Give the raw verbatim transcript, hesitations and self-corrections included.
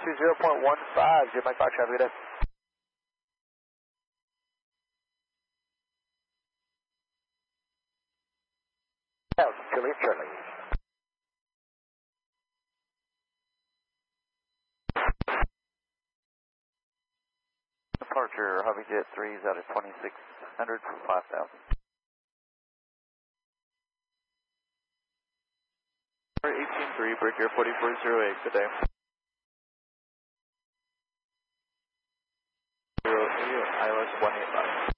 two zero point one five, J Mike Fox, have a good day. Juliet Charlie. Departure, HobbyJet three is out of twenty-six hundred for five thousand. eighteen three, Bridge Air forty-four oh eight, good day. zero eight, I L S one eight five.